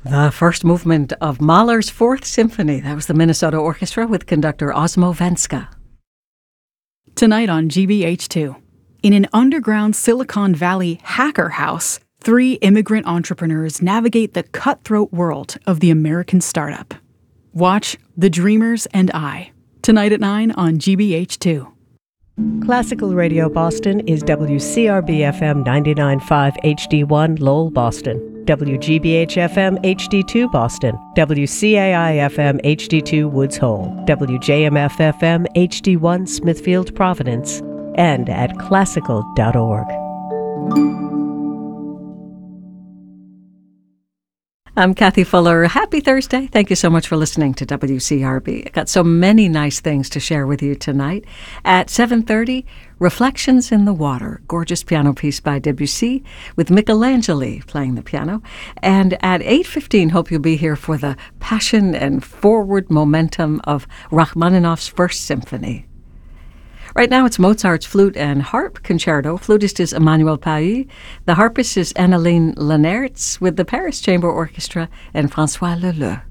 The first movement of Mahler's Fourth Symphony. That was the Minnesota Orchestra with conductor Osmo Venska. Tonight on GBH2. In an underground Silicon Valley hacker house, 3 immigrant entrepreneurs navigate the cutthroat world of the American startup. Watch The Dreamers and I, tonight at 9 on GBH2. Classical Radio Boston is WCRB-FM 99.5 HD1 Lowell, Boston, WGBH-FM HD2 Boston, WCAI-FM HD2 Woods Hole, WJMF-FM HD1 Smithfield, Providence, and at classical.org. I'm Kathy Fuller. Happy Thursday. Thank you so much for listening to WCRB. I've got so many nice things to share with you tonight. At 7:30, Reflections in the Water, gorgeous piano piece by Debussy with Michelangeli playing the piano. And at 8:15, hope you'll be here for the passion and forward momentum of Rachmaninoff's First Symphony. Right now it's Mozart's Flute and Harp Concerto. Flutist is Emmanuel Pailly. The harpist is Annaline Lenertz with the Paris Chamber Orchestra and François Leleu.